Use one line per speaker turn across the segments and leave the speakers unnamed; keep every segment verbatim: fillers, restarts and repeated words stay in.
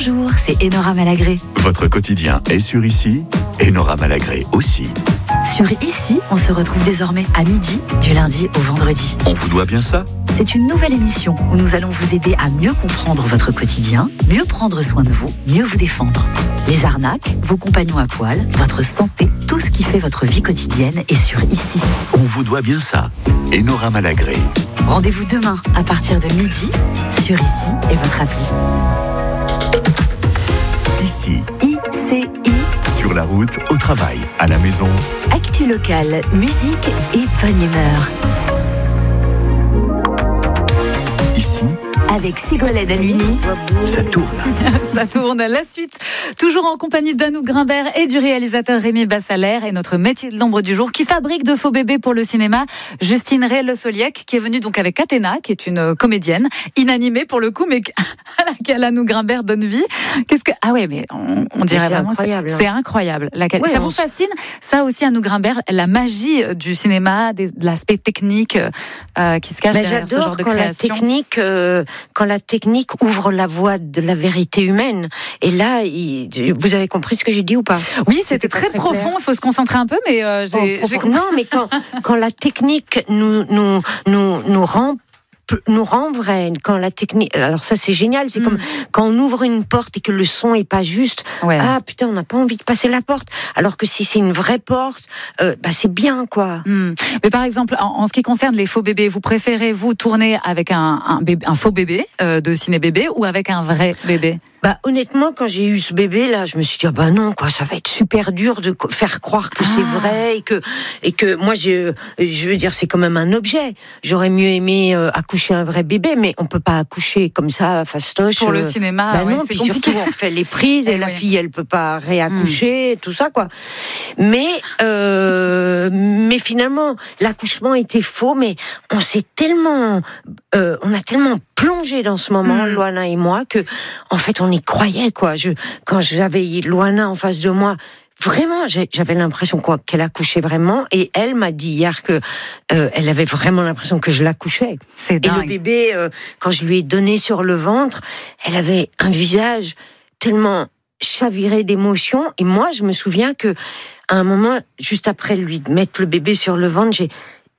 Bonjour, c'est Enora Malagré.
Votre quotidien est sur Ici, Enora Malagré aussi.
Sur Ici, on se retrouve désormais à midi, du lundi au vendredi.
On vous doit bien ça ?
C'est une nouvelle émission où nous allons vous aider à mieux comprendre votre quotidien, mieux prendre soin de vous, mieux vous défendre. Les arnaques, vos compagnons à poil, votre santé, tout ce qui fait votre vie quotidienne est sur Ici.
On vous doit bien ça, Enora Malagré.
Rendez-vous demain à partir de midi sur Ici et votre appli.
Ici,
I C I.
sur la route, au travail, à la maison.
Actu locale, musique et bonne humeur.
Ici,
Avec Ségolène Haluni.
ça tourne.
Ça tourne. La suite, toujours en compagnie d'Anouk Grimbert et du réalisateur Rémi Bassalaire et notre métier de l'ombre du jour qui fabrique de faux bébés pour le cinéma, Justine Ray-Le Soliec, qui est venue donc avec Athéna, qui est une comédienne inanimée pour le coup, mais à laquelle Anouk Grimbert donne vie. Qu'est-ce que ah ouais, mais on, on dirait
c'est
vraiment
incroyable,
c'est,
hein.
c'est incroyable. La,
Ouais,
ça
on
vous
s-
fascine ça aussi, Anouk Grimbert, la magie du cinéma, des, de l'aspect technique euh, qui se cache
Ben,
derrière ce
j'adore
genre de
quand la
création.
technique, euh, quand la technique ouvre la voie de la vérité humaine. Et là, il, vous avez compris ce que j'ai dit ou pas?
Oui, c'était,
C'était pas
très,
très
profond. Il faut se concentrer un peu, mais euh,
Oh,
j'ai,
profond.
j'ai compris.
Non, mais quand, quand la technique nous, nous, nous, nous rend nous rend vrai, quand la technique, alors ça c'est génial, c'est
Mm.
comme quand on ouvre une porte et que le son est pas juste,
Ouais.
ah putain on n'a pas envie de passer la porte, alors que si c'est une vraie porte, euh, bah c'est bien quoi.
Hmm. Mais par exemple, en, en ce qui concerne les faux bébés, vous préférez vous tourner avec un, un, bébé, un faux bébé euh, de ciné-bébé ou avec un vrai bébé?
Bah honnêtement, quand j'ai eu ce bébé là, je me suis dit ah bah non quoi, ça va être super dur de co- faire croire que
Ah.
c'est vrai et que et que moi je je veux dire c'est quand même un objet. J'aurais mieux aimé euh, accoucher un vrai bébé, mais on peut pas accoucher comme ça fastoche.
Pour le
euh,
cinéma,
bah
ouais,
non,
c'est
puis
compliqué.
surtout on fait les prises et,
Eh
la
oui.
fille elle peut pas réaccoucher, tout ça quoi. Mais euh, mais finalement l'accouchement était faux, mais on s'est tellement euh, on a tellement plongé dans ce moment,
Mm.
Loana et moi, que en fait on y croyait quoi. Je quand j'avais Loana en face de moi, vraiment j'ai- j'avais l'impression quoi qu'elle accouchait vraiment, et elle m'a dit hier que euh, elle avait vraiment l'impression que je l'accouchais.
C'est
Et le
dingue.
bébé, euh, quand je lui ai donné sur le ventre, elle avait un visage tellement chaviré d'émotion. Et moi, je me souviens que à un moment, juste après lui mettre le bébé sur le ventre, j'ai,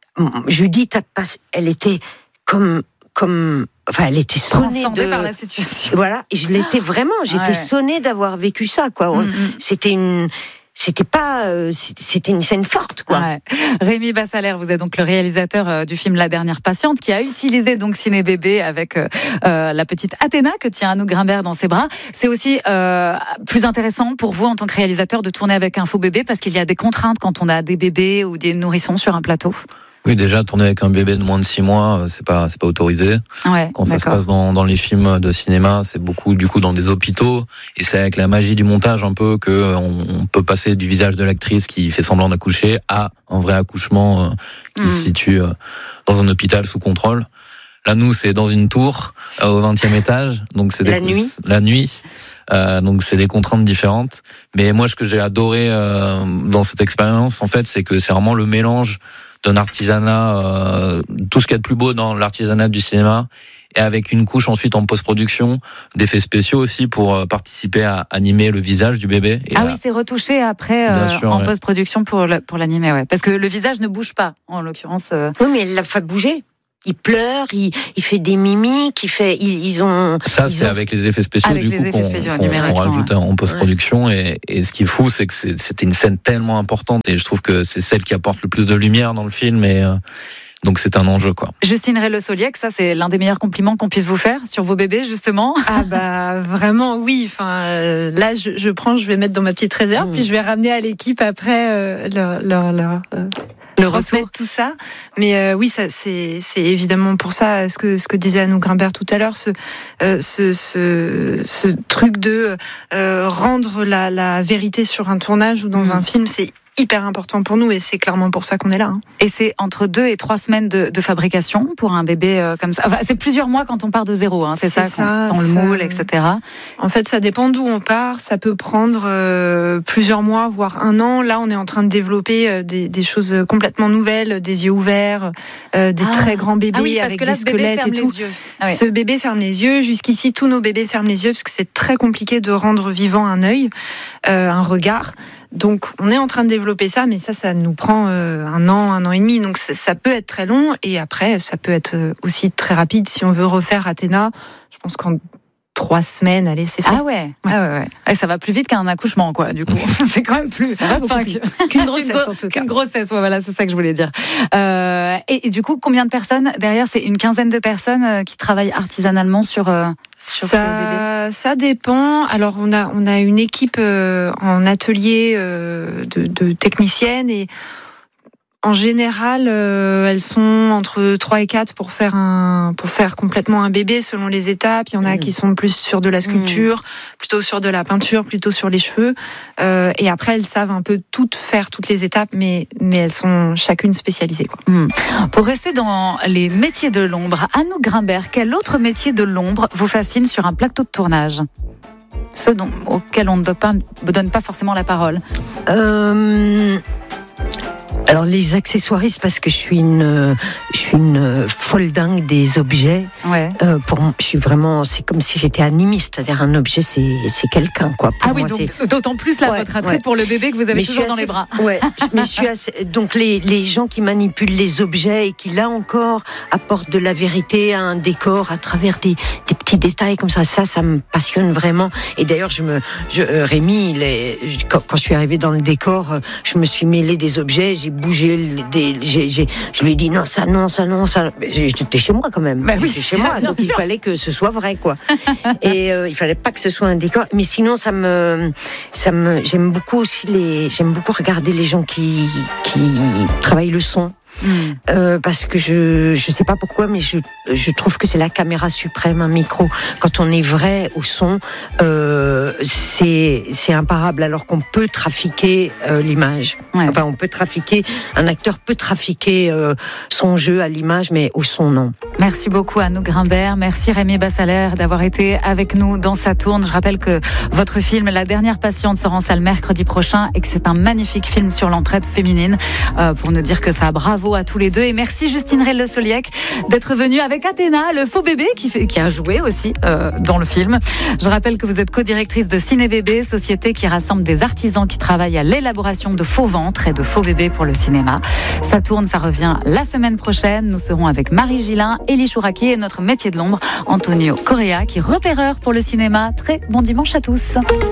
je lui dis, t'as pas, elle était comme, comme, enfin, elle était sonnée
Transcendée
de,
par la situation.
voilà. Et je l'étais vraiment. J'étais
Ouais.
sonnée d'avoir vécu ça, quoi. On-
Mm, mm.
C'était une, c'était pas, euh, c'était une scène forte, quoi.
Ouais. Rémi Bassalaire, vous êtes donc le réalisateur euh, du film La Dernière Patiente, qui a utilisé donc Ciné Bébé avec euh, euh, la petite Athéna que tient Anouk Grimbert dans ses bras. C'est aussi euh, plus intéressant pour vous en tant que réalisateur de tourner avec un faux bébé parce qu'il y a des contraintes quand on a des bébés ou des nourrissons sur un plateau.
Oui, déjà, tourner avec un bébé de moins de six mois, c'est pas, c'est pas autorisé.
Ouais,
Quand ça se
d'accord.
passe dans, dans les films de cinéma, c'est beaucoup, du coup, dans des hôpitaux. Et c'est avec la magie du montage, un peu, que on, on peut passer du visage de l'actrice qui fait semblant d'accoucher à un vrai accouchement euh, qui
Mhm.
se situe euh, dans un hôpital sous contrôle. Là, nous, c'est dans une tour, euh, au vingtième étage. Donc, c'est des,
La nuit.
La nuit. Euh, donc, c'est des contraintes différentes. Mais moi, ce que j'ai adoré euh, dans cette expérience, en fait, c'est que c'est vraiment le mélange d'un artisanat, euh, tout ce qu'il y a de plus beau dans l'artisanat du cinéma, et avec une couche ensuite en post-production, d'effets spéciaux aussi pour euh, participer à animer le visage du bébé. Et
Ah
à-
oui, c'est retouché après euh,
Bien sûr,
en
ouais.
post-production pour, le, pour l'animer, ouais. Parce que le visage ne bouge pas, en l'occurrence. euh.
Oui, mais elle l'a fait bouger. Il pleure, il, il fait des mimiques, il fait, ils, ils ont.
Ça,
ils
c'est
ont-
avec les effets spéciaux
Avec
du
les
coup
effets
qu'on,
spéciaux,
qu'on- qu'on
numériquement,
rajoute
ouais.
en post-production. Et, et ce qui est fou, c'est que c'est, c'était une scène tellement importante, et je trouve que c'est celle qui apporte le plus de lumière dans le film. Et euh, donc c'est un enjeu, quoi.
Justine Ray-Le Soliec, ça c'est l'un des meilleurs compliments qu'on puisse vous faire sur vos bébés, justement.
Ah bah vraiment oui. Enfin euh, là je, je prends, je vais mettre dans ma petite réserve,
Mmh.
puis je vais ramener à l'équipe après euh, leur leur, leur euh,
Le
transmettre
retour.
tout ça. Mais euh, oui, ça c'est c'est évidemment pour ça ce que ce que disait Anouk Grimbert tout à l'heure, ce euh, ce, ce ce truc de euh, rendre la la vérité sur un tournage ou dans
Mmh.
un film, c'est hyper important pour nous et c'est clairement pour ça qu'on est là. Hein.
Et c'est entre deux et trois semaines de, de fabrication pour un bébé euh, comme ça. Enfin, c'est plusieurs mois quand on part de zéro, hein, c'est, c'est ça, ça, quand on sent le moule, et cetera.
En fait, ça dépend d'où on part. Ça peut prendre euh, plusieurs mois, voire un an. Là, on est en train de développer euh, des, des choses complètement nouvelles, des yeux ouverts, euh, des ah. très grands bébés ah oui, avec des squelettes et tout. Ah ouais. Ce bébé ferme les yeux. Jusqu'ici, tous nos bébés ferment les yeux parce que c'est très compliqué de rendre vivant un œil, euh, un regard. Donc, on est en train de développer ça, mais ça, ça nous prend euh, un an, un an et demi. Donc, ça, ça peut être très long. Et après, ça peut être aussi très rapide. Si on veut refaire Athéna, je pense qu'en trois semaines, allez, c'est fait.
Ah ouais, ouais. Ah ouais, ouais. Et ça va plus vite qu'un accouchement, quoi, du coup. C'est quand même plus...
Ça va beaucoup
enfin,
plus vite. Qu'une grossesse, en tout cas.
Qu'une grossesse, ouais, voilà, c'est ça que je voulais dire. Euh, et, et du coup, combien de personnes derrière? C'est une quinzaine de personnes euh, qui travaillent artisanalement sur... Euh, Sur
ça, ça dépend. Alors on a on a une équipe euh, en atelier euh, de, de techniciennes et en général euh, elles sont entre trois et quatre pour faire un pour faire complètement un bébé selon les étapes. Il y en a mmh. qui sont plus sur de la sculpture, mmh. plutôt sur de la peinture, plutôt sur les cheveux. Euh, et après elles savent un peu toutes faire toutes les étapes, mais mais elles sont chacune spécialisées, quoi.
Mmh. Pour rester dans les métiers de l'ombre, Anouk Grimbert, quel autre métier de l'ombre vous fascine sur un plateau de tournage? Ceux dont, auxquels on ne donne pas, donne pas forcément la parole.
Euh... Alors les accessoiristes, parce que je suis une, je suis une folle dingue des objets.
Ouais.
Euh, pour, je suis vraiment, c'est comme si j'étais animiste, c'est-à-dire un objet, c'est, c'est quelqu'un, quoi. Pour
ah oui,
moi,
donc
c'est...
d'autant plus là
ouais,
votre attrait
ouais.
pour le bébé que vous avez
mais
toujours dans
assez,
les bras.
Ouais. Mais je suis assez, donc les les gens qui manipulent les objets et qui là encore apportent de la vérité à un décor à travers des des petits détails comme ça, ça, ça me passionne vraiment. Et d'ailleurs, je me, je, euh, Rémi, il est, quand, quand je suis arrivée dans le décor, je me suis mêlée des objets, j'ai bougé des, j'ai, j'ai, je lui ai dit non, ça, non, ça, non, ça. J'étais chez moi quand même.
Bah oui,
j'étais chez moi, donc
sûr.
Il fallait que ce soit vrai, quoi. Et euh, il fallait pas que ce soit un décor. Mais sinon, ça me, ça me, j'aime beaucoup aussi les, j'aime beaucoup regarder les gens qui, qui travaillent le son. Mmh. Euh, parce que je je sais pas pourquoi, mais je je trouve que c'est la caméra suprême, un micro. Quand on est vrai au son, euh, c'est c'est imparable. Alors qu'on peut trafiquer euh, l'image. Ouais. Enfin, on peut trafiquer. Un acteur peut trafiquer euh, son jeu à l'image, mais au son non.
Merci beaucoup Anouk Grimbert. Merci Rémi Bassalaire d'avoir été avec nous dans Saturne. Je rappelle que votre film La Dernière Patiente sort en salle mercredi prochain et que c'est un magnifique film sur l'entraide féminine. Euh, pour nous dire que ça, bravo à tous les deux. Et merci Justine Rey-Le Soliec d'être venue avec Athéna, le faux bébé qui, fait, qui a joué aussi euh, dans le film. Je rappelle que vous êtes co-directrice de Ciné Bébé, société qui rassemble des artisans qui travaillent à l'élaboration de faux ventres et de faux bébés pour le cinéma. Ça tourne, ça revient la semaine prochaine. Nous serons avec Marie Gillin, Élie Chouraki et notre métier de l'ombre, Antonio Correa, qui est repéreur pour le cinéma. Très bon dimanche à tous.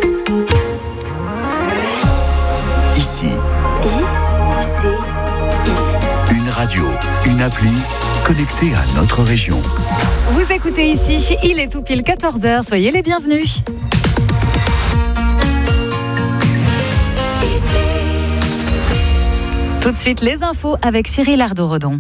Ici.
I, C, I.
Une radio, une appli connectée à notre région.
Vous écoutez ici, il est tout pile quatorze heures, soyez les bienvenus. Tout de suite, les infos avec Cyril Ardo-Redon.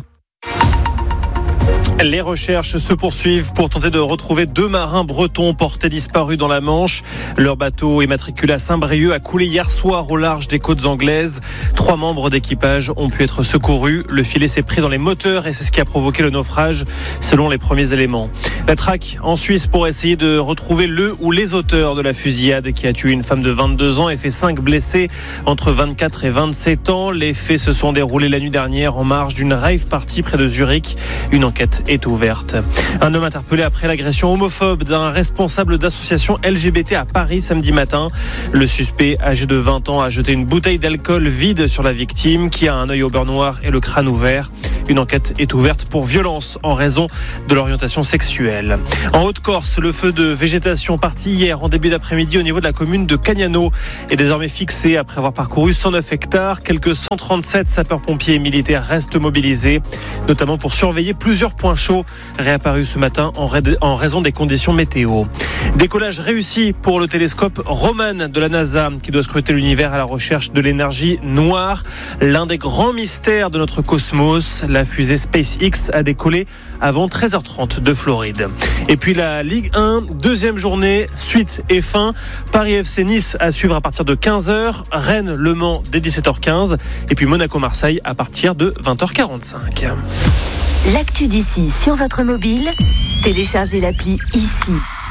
Les recherches se poursuivent pour tenter de retrouver deux marins bretons portés disparus dans la Manche. Leur bateau immatriculé à Saint-Brieuc a coulé hier soir au large des côtes anglaises. Trois membres d'équipage ont pu être secourus. Le filet s'est pris dans les moteurs et c'est ce qui a provoqué le naufrage, selon les premiers éléments. La traque en Suisse pour essayer de retrouver le ou les auteurs de la fusillade qui a tué une femme de vingt-deux ans et fait cinq blessés entre vingt-quatre et vingt-sept ans. Les faits se sont déroulés la nuit dernière en marge d'une rave party près de Zurich. Une enquête est ouverte. Un homme interpellé après l'agression homophobe d'un responsable d'association L G B T à Paris samedi matin. Le suspect, âgé de vingt ans, a jeté une bouteille d'alcool vide sur la victime qui a un œil au beurre noir et le crâne ouvert. Une enquête est ouverte pour violence en raison de l'orientation sexuelle. En Haute-Corse, le feu de végétation parti hier en début d'après-midi au niveau de la commune de Cagnano est désormais fixé après avoir parcouru cent neuf hectares. Quelques cent trente-sept sapeurs-pompiers et militaires restent mobilisés, notamment pour surveiller plusieurs points chauds réapparus ce matin en raison des conditions météo. Décollage réussi pour le télescope Roman de la NASA qui doit scruter l'univers à la recherche de l'énergie noire. L'un des grands mystères de notre cosmos, la fusée SpaceX a décollé avant treize heures trente de Floride. Et puis la Ligue un, deuxième journée, suite et fin. Paris F C Nice à suivre à partir de quinze heures. Rennes Le Mans dès dix-sept heures quinze. Et puis Monaco-Marseille à partir de vingt heures quarante-cinq.
L'actu d'ici sur votre mobile, téléchargez l'appli ici.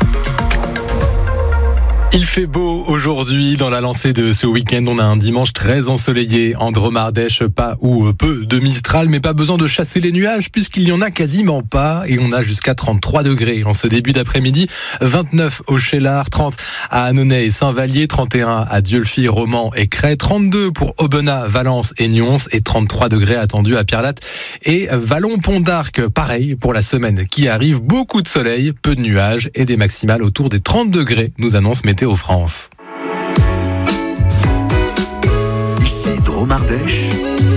Il fait beau aujourd'hui dans la lancée de ce week-end. On a un dimanche très ensoleillé. En Dromardèche, pas ou peu de Mistral, mais pas besoin de chasser les nuages puisqu'il n'y en a quasiment pas. Et on a jusqu'à trente-trois degrés en ce début d'après-midi. vingt-neuf au Cheylard, trente à Annonay et Saint-Vallier, trente et un à Dieulefit, Romans et Cray, trente-deux pour Aubenas, Valence et Nyons et trente-trois degrés attendus à Pierrelatte et Vallon-Pont d'Arc. Pareil pour la semaine qui arrive. Beaucoup de soleil, peu de nuages et des maximales autour des trente degrés, nous annonce Météo France.
Ici Dromardèche.